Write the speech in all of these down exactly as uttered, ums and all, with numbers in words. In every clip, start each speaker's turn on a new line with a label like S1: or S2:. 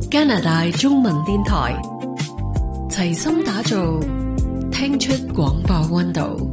S1: 加拿大中文電台齊心打造聽出廣播溫度。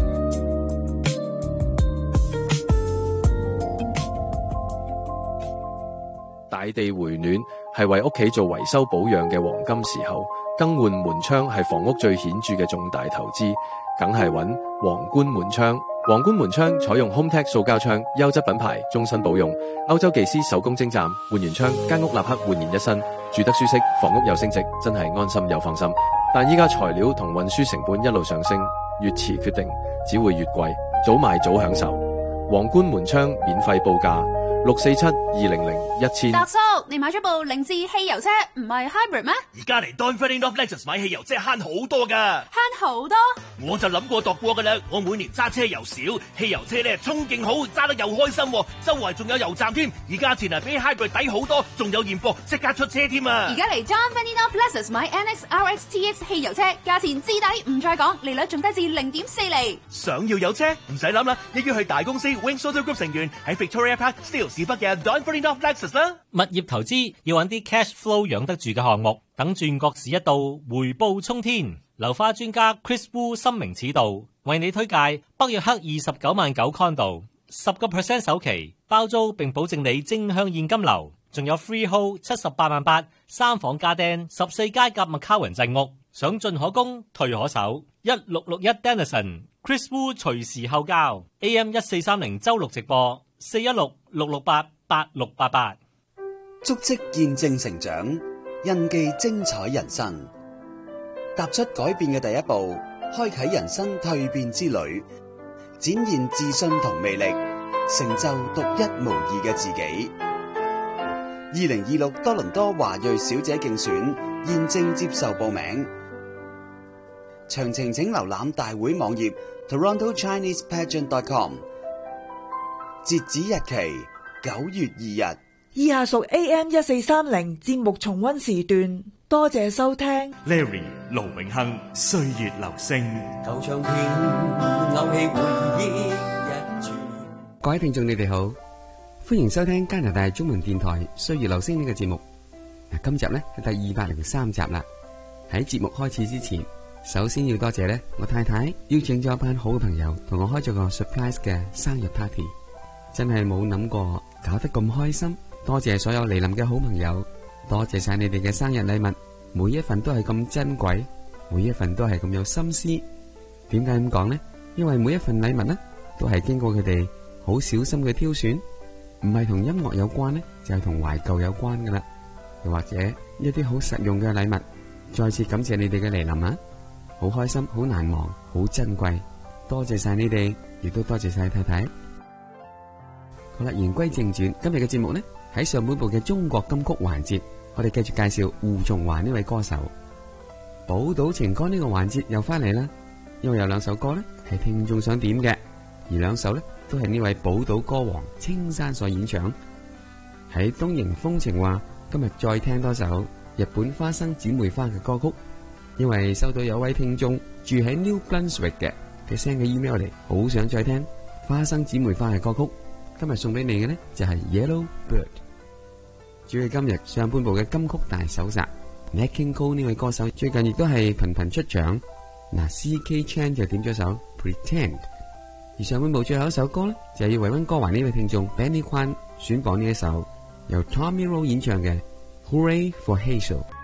S2: 大地回暖係為屋企做維修保養嘅黃金時候，更換門窗係房屋最顯著嘅重大投資，梗係揾皇冠門窗。皇冠門窗採用 HomeTech 塑膠窗，優質品牌，終身保用。歐洲技師手工精湛，換完窗間屋立刻煥然一新，住得舒適，房屋又升值，真係安心又放心。但依家材料同運輸成本一路上升，越遲決定只會越貴，早買早享受。皇冠門窗免費報價六四七二零零一千。
S3: 達叔，你買咗部凌志汽油車，唔係 hybrid 咩？
S4: 而家嚟 Don Ferdinand of Lexus 買汽油車慳好多噶，
S3: 慳好多？
S4: 我就諗過度過噶啦。我每年揸車又少，汽油車咧衝勁好，揸得又開心，周圍仲有油站添。而價錢啊比 hybrid 抵好多，仲有現貨，即刻出車添啊！
S3: 而家嚟 Don Ferdinand of Lexus 買 N X R X T X 汽油車，價錢至抵，唔再講，利率仲低至零點四厘。
S4: 想要有車唔使諗啦，一於去大公司 Wings Auto Group 成員喺 Victoria Park Steeles 市北嘅 Don Ferdinand of Lexus 啦。
S5: 物業投資要揾啲 cash flow 養得住嘅項目，等轉角時一到，回報沖天。樓花專家 Chris Wu 深明此道，為你推介北約克二十九萬九 condo， 十個 percent 首期包租，並保證你正向現金流，仲有 freehold 七十八萬八，三房家丁，十四街夾 McCowan 鎮屋，想進可攻，退可守。一六六一 Denison Chris Wu 隨時後交 A M 一四三零周六直播四一六六六八八六八八。
S6: 足跡見證成長，印記精彩人生。踏出改變嘅第一步，開啟人生蛻變之旅，展現自信同魅力，成就獨一無二嘅自己。二零二六多倫多華裔小姐競選現正接受報名，詳情請瀏覽大會網頁 toronto chinese pageant dot com。截止日期九月二日。
S7: 以下屬 A M 一四三零節目重溫時段，多謝收聽。
S8: Larry 盧永亨歲月留聲，
S9: 舊唱片勾起回憶一轉。
S10: 各位聽眾你哋好，歡迎收聽加拿大中文電台歲月留聲呢個節目。今集呢係第二百零三集啦。喺節目開始之前，首先要多謝呢我太太邀請咗一班好嘅朋友同我開咗個 surprise 嘅生日 party， 真係冇諗過搞得咁開心。多謝所有嚟臨嘅好朋友，多謝晒你哋嘅生日禮物，每一份都係咁珍貴，每一份都係咁有心思。點解咁講呢？因為每一份禮物呢，都係經過佢哋好小心嘅挑選，唔係同音樂有關呢，就係同懷舊有關噶啦。又或者一啲好實用嘅禮物。再次感謝你哋嘅嚟臨啊！好開心，好難忘，好珍貴。多謝晒你哋，亦都多謝晒太太。好啦，言歸正傳，今日嘅節目呢，喺上半部嘅中國金曲環節，我哋繼續介紹胡仲華呢位歌手。寶島情歌呢個環節又翻嚟啦，因為有兩首歌呢係聽眾想點嘅，而兩首呢都係呢位寶島歌王青山所演唱。喺東瀛風情話，今日再聽多首日本花生姊妹花嘅歌曲，因為收到有位聽眾住喺 New Brunswick 嘅，佢 send 嘅 email 嚟，好想再聽花生姊妹花嘅歌曲。今日送俾你嘅呢就係 Yellow Bird。主要今日上半部嘅金曲大搜集 Nat King Cole 呢位歌手最近亦都係頻頻出場。嗱 C K Chan 就點咗首 Pretend， 而上半部最後一首歌呢就係要為溫哥華呢位聽眾 Benny Kwan 選播呢一首由 Tommy Roe 演唱嘅 Hooray for Hazel。